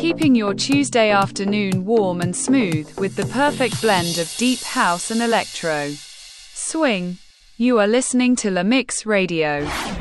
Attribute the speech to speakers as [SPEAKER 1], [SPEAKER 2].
[SPEAKER 1] keeping your Tuesday afternoon warm and smooth with the perfect blend of deep house and electro swing. You are listening to La Mix Radio.